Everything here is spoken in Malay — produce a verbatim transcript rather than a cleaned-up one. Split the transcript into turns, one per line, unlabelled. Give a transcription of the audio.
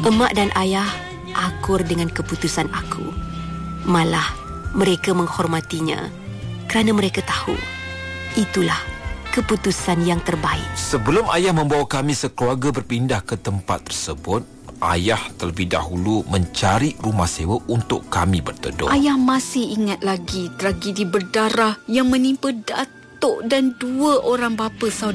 Emak dan ayah akur dengan keputusan aku. Malah mereka menghormatinya kerana mereka tahu itulah keputusan yang terbaik.
Sebelum ayah membawa kami sekeluarga berpindah ke tempat tersebut, ayah terlebih dahulu mencari rumah sewa untuk kami berteduh.
Ayah masih ingat lagi tragedi berdarah yang menimpa Datuk dan dua orang bapa saudara